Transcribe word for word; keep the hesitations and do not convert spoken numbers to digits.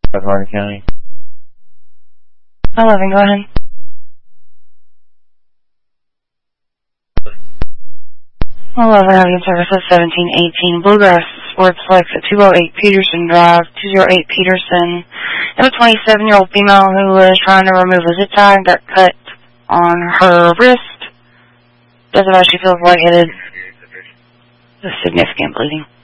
Hardin County. eleven, go ahead. eleven, having services seventeen eighteen. Bluegrass Sportsplex at two oh eight Peterson Drive, two oh eight Peterson. And a twenty-seven-year-old female who was trying to remove a zip tie and got cut on her wrist. Doesn't know, she feels lightheaded. There's significant bleeding.